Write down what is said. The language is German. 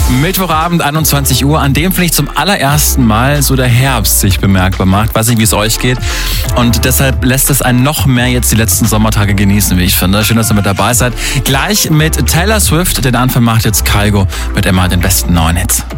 Mittwochabend, 21 Uhr, an dem vielleicht zum allerersten Mal so der Herbst sich bemerkbar macht. Weiß nicht, wie es euch geht. Und deshalb lässt es einen noch mehr jetzt die letzten Sommertage genießen, wie ich finde. Schön, dass ihr mit dabei seid. Gleich mit Taylor Swift, den Anfang macht jetzt Kygo mit immer den besten neuen Hits.